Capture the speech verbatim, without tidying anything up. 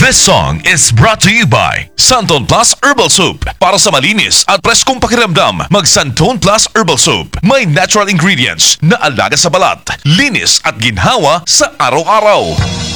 This song is brought to you by Santon Plus Herbal Soup. Para sa malinis at preskong pakiramdam, mag Santon Plus Herbal Soup. May natural ingredients na alaga sa balat, linis at ginhawa sa araw-araw.